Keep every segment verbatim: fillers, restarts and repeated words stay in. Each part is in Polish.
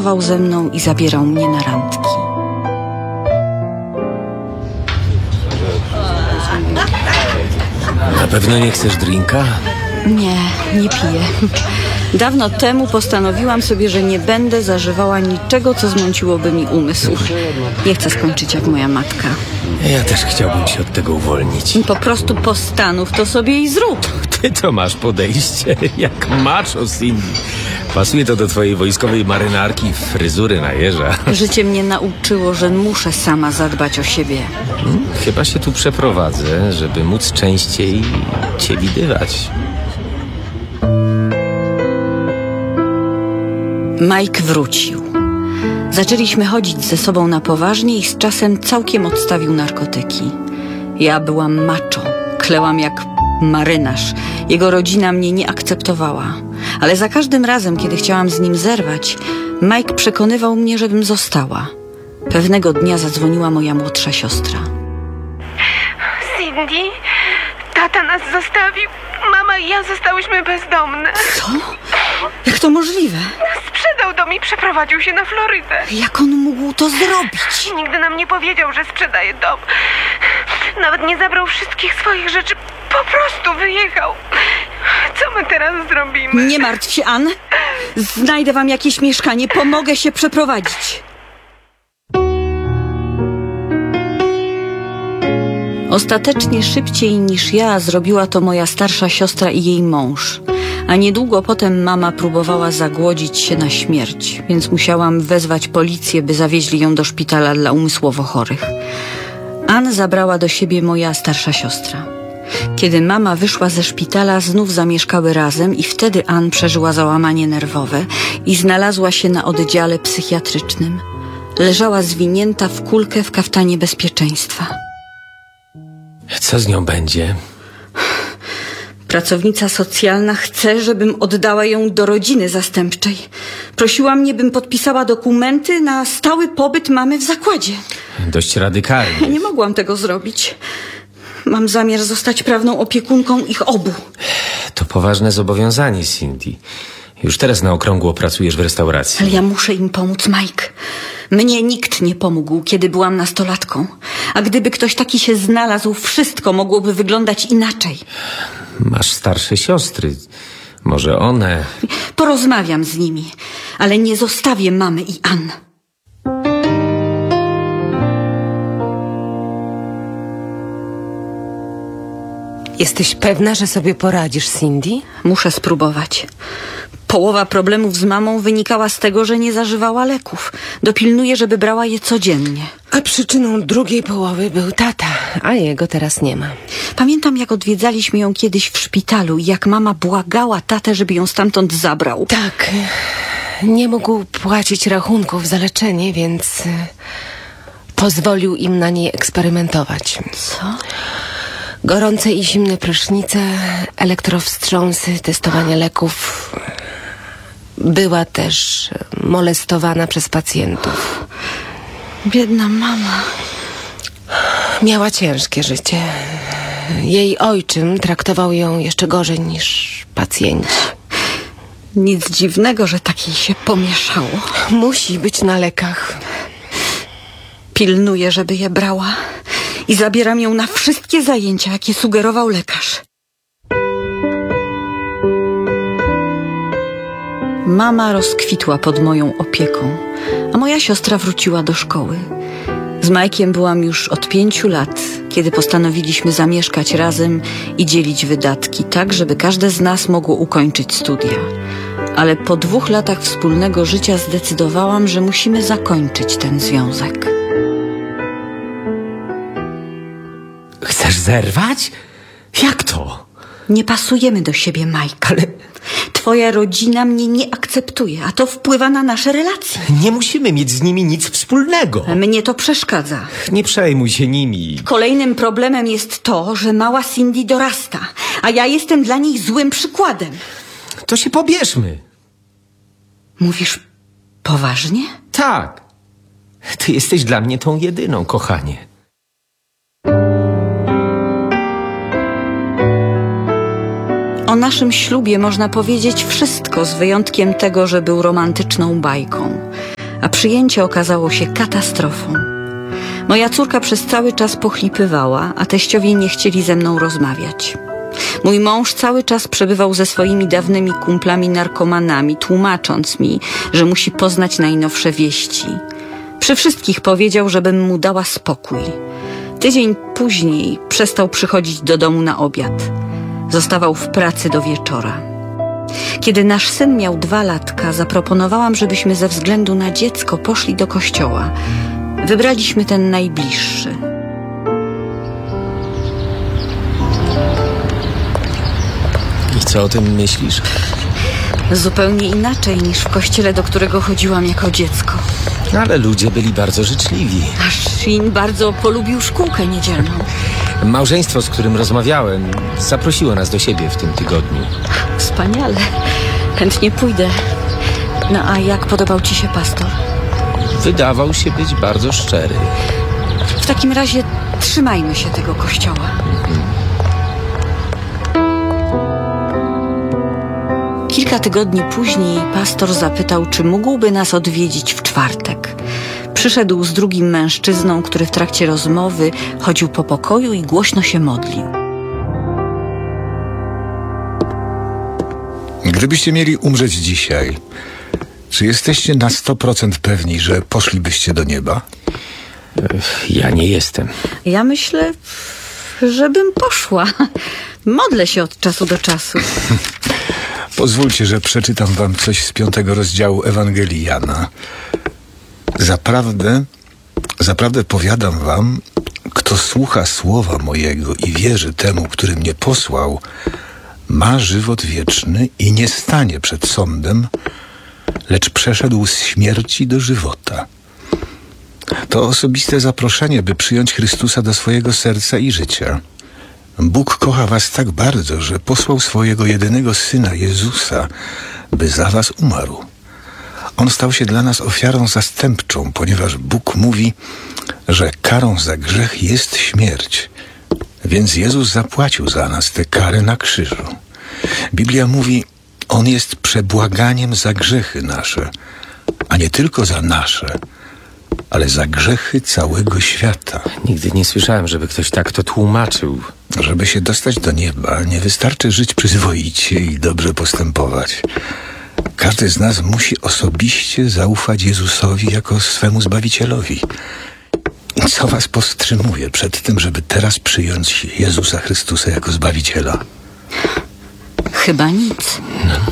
flirtował ze mną i zabierał mnie na randki. Na pewno nie chcesz drinka? Nie, nie piję. Dawno temu postanowiłam sobie, że nie będę zażywała niczego, co zmąciłoby mi umysł. Nie chcę skończyć jak moja matka. Ja też chciałbym się od tego uwolnić. Po prostu postanów to sobie i zrób. Ty to masz podejście jak macho, Cindy. Pasuje to do twojej wojskowej marynarki, fryzury na jeża. Życie mnie nauczyło, że muszę sama zadbać o siebie. Hmm, chyba się tu przeprowadzę, żeby móc częściej cię widywać. Mike wrócił. Zaczęliśmy chodzić ze sobą na poważnie i z czasem całkiem odstawił narkotyki. Ja byłam macho, klełam jak marynarz. Jego rodzina mnie nie akceptowała. Ale za każdym razem, kiedy chciałam z nim zerwać, Mike przekonywał mnie, żebym została. Pewnego dnia zadzwoniła moja młodsza siostra. Cindy, tata nas zostawił. Mama i ja zostałyśmy bezdomne. Co? Jak to możliwe? Sprzedał dom i przeprowadził się na Florydę. Jak on mógł to zrobić? Nigdy nam nie powiedział, że sprzedaje dom. Nawet nie zabrał wszystkich swoich rzeczy. Po prostu wyjechał. Co my teraz zrobimy? Nie martw się, Ann. Znajdę wam jakieś mieszkanie. Pomogę się przeprowadzić. Ostatecznie szybciej niż ja zrobiła to moja starsza siostra i jej mąż. A niedługo potem mama próbowała zagłodzić się na śmierć, więc musiałam wezwać policję, by zawieźli ją do szpitala dla umysłowo chorych. Ann zabrała do siebie moja starsza siostra. Kiedy mama wyszła ze szpitala, znów zamieszkały razem i wtedy Ann przeżyła załamanie nerwowe i znalazła się na oddziale psychiatrycznym. Leżała zwinięta w kulkę w kaftanie bezpieczeństwa. Co z nią będzie? Pracownica socjalna chce, żebym oddała ją do rodziny zastępczej. Prosiła mnie, bym podpisała dokumenty na stały pobyt mamy w zakładzie. Dość radykalnie. Nie mogłam tego zrobić. Mam zamiar zostać prawną opiekunką ich obu. To poważne zobowiązanie, Cindy. Już teraz na okrągło pracujesz w restauracji. Ale ja muszę im pomóc, Mike. Mnie nikt nie pomógł, kiedy byłam nastolatką. A gdyby ktoś taki się znalazł, wszystko mogłoby wyglądać inaczej. Masz starsze siostry. Może one... Porozmawiam z nimi, ale nie zostawię mamy i Ann. Jesteś pewna, że sobie poradzisz, Cindy? Muszę spróbować. Połowa problemów z mamą wynikała z tego, że nie zażywała leków. Dopilnuję, żeby brała je codziennie. A przyczyną drugiej połowy był tata, a jego teraz nie ma. Pamiętam, jak odwiedzaliśmy ją kiedyś w szpitalu i jak mama błagała tatę, żeby ją stamtąd zabrał. Tak, nie mógł płacić rachunków za leczenie, więc pozwolił im na niej eksperymentować. Co? Gorące i zimne prysznice, elektrowstrząsy, testowanie leków. Była też molestowana przez pacjentów. Biedna mama. Miała ciężkie życie. Jej ojczym traktował ją jeszcze gorzej niż pacjenci. Nic dziwnego, że tak jej się pomieszało. Musi być na lekach. Pilnuję, żeby je brała i zabieram ją na wszystkie zajęcia, jakie sugerował lekarz. Mama rozkwitła pod moją opieką, a moja siostra wróciła do szkoły. Z Majkiem byłam już od pięciu lat, kiedy postanowiliśmy zamieszkać razem i dzielić wydatki, tak żeby każde z nas mogło ukończyć studia. Ale po dwóch latach wspólnego życia zdecydowałam, że musimy zakończyć ten związek. Chcesz zerwać? Jak to? Nie pasujemy do siebie, Mike, ale twoja rodzina mnie nie akceptuje, a to wpływa na nasze relacje. Nie musimy mieć z nimi nic wspólnego. Mnie to przeszkadza. Nie przejmuj się nimi. Kolejnym problemem jest to, że mała Cindy dorasta, a ja jestem dla niej złym przykładem. To się pobierzmy. Mówisz poważnie? Tak. Ty jesteś dla mnie tą jedyną, kochanie. O naszym ślubie można powiedzieć wszystko, z wyjątkiem tego, że był romantyczną bajką. a przyjęcie okazało się katastrofą. Moja córka przez cały czas pochlipywała, a teściowie nie chcieli ze mną rozmawiać. Mój mąż cały czas przebywał ze swoimi dawnymi kumplami narkomanami, tłumacząc mi, że musi poznać najnowsze wieści. Przy wszystkich powiedział, żebym mu dała spokój. Tydzień później przestał przychodzić do domu na obiad. Zostawał w pracy do wieczora. Kiedy nasz syn miał dwa latka, zaproponowałam, żebyśmy ze względu na dziecko poszli do kościoła. Wybraliśmy ten najbliższy. I co o tym myślisz? Zupełnie inaczej niż w kościele, do którego chodziłam jako dziecko. Ale ludzie byli bardzo życzliwi. A Shin bardzo polubił szkółkę niedzielną. Małżeństwo, z którym rozmawiałem, zaprosiło nas do siebie w tym tygodniu. Wspaniale. Chętnie pójdę. No a jak podobał ci się pastor? Wydawał się być bardzo szczery. W takim razie trzymajmy się tego kościoła. Kilka tygodni później pastor zapytał, czy mógłby nas odwiedzić w czwartek. Przyszedł z drugim mężczyzną, który w trakcie rozmowy chodził po pokoju i głośno się modlił. Gdybyście mieli umrzeć dzisiaj, czy jesteście na sto procent pewni, że poszlibyście do nieba? Ja nie jestem. Ja myślę, żebym poszła. Modlę się od czasu do czasu. Pozwólcie, że przeczytam wam coś z piątego rozdziału Ewangelii Jana. Zaprawdę, zaprawdę powiadam wam, kto słucha słowa mojego i wierzy temu, który mnie posłał, ma żywot wieczny i nie stanie przed sądem, lecz przeszedł z śmierci do żywota. To osobiste zaproszenie, by przyjąć Chrystusa do swojego serca i życia. Bóg kocha was tak bardzo, że posłał swojego jedynego Syna, Jezusa, by za was umarł. On stał się dla nas ofiarą zastępczą, ponieważ Bóg mówi, że karą za grzech jest śmierć. Więc Jezus zapłacił za nas tę karę na krzyżu. Biblia mówi, On jest przebłaganiem za grzechy nasze, a nie tylko za nasze, ale za grzechy całego świata. Nigdy nie słyszałem, żeby ktoś tak to tłumaczył. Żeby się dostać do nieba, nie wystarczy żyć przyzwoicie i dobrze postępować. Każdy z nas musi osobiście zaufać Jezusowi jako swemu Zbawicielowi. Co was powstrzymuje przed tym, żeby teraz przyjąć Jezusa Chrystusa jako Zbawiciela? Chyba nic. No.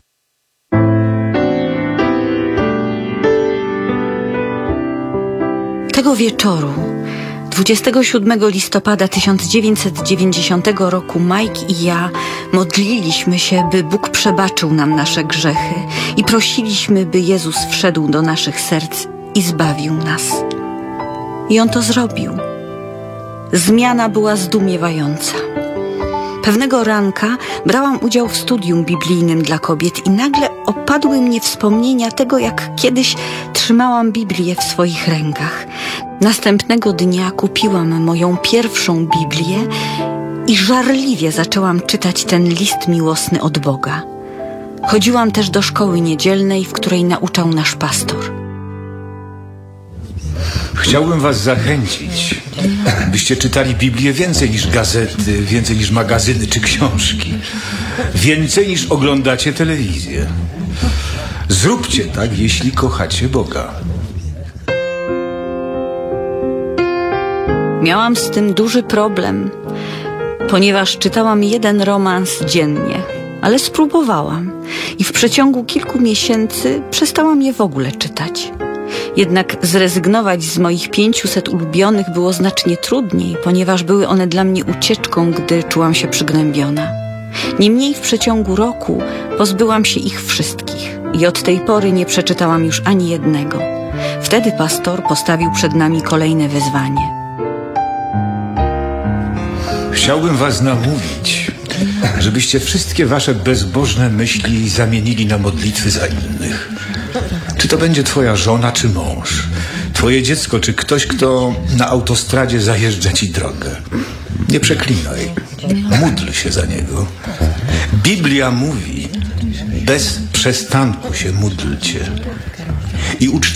Tego wieczoru, dwudziestego siódmego listopada tysiąc dziewięćset dziewięćdziesiątego roku, Mike i ja modliliśmy się, by Bóg przebaczył nam nasze grzechy i prosiliśmy, by Jezus wszedł do naszych serc i zbawił nas. I On to zrobił. Zmiana była zdumiewająca. Pewnego ranka brałam udział w studium biblijnym dla kobiet i nagle opadły mnie wspomnienia tego, jak kiedyś trzymałam Biblię w swoich rękach. Następnego dnia kupiłam moją pierwszą Biblię i żarliwie zaczęłam czytać ten list miłosny od Boga. Chodziłam też do szkoły niedzielnej, w której nauczał nasz pastor. Chciałbym was zachęcić, byście czytali Biblię więcej niż gazety, więcej niż magazyny czy książki. Więcej niż oglądacie telewizję. Zróbcie tak, jeśli kochacie Boga. Miałam z tym duży problem, ponieważ czytałam jeden romans dziennie, ale spróbowałam i w przeciągu kilku miesięcy przestałam je w ogóle czytać. Jednak zrezygnować z moich pięciuset ulubionych było znacznie trudniej, ponieważ były one dla mnie ucieczką, gdy czułam się przygnębiona. Niemniej w przeciągu roku pozbyłam się ich wszystkich i od tej pory nie przeczytałam już ani jednego. Wtedy pastor postawił przed nami kolejne wyzwanie. Chciałbym was namówić, żebyście wszystkie wasze bezbożne myśli zamienili na modlitwy za innych. Czy to będzie twoja żona, czy mąż, twoje dziecko, czy ktoś, kto na autostradzie zajeżdża ci drogę. Nie przeklinaj, módl się za niego. Biblia mówi, bez przestanku się módlcie i uczcie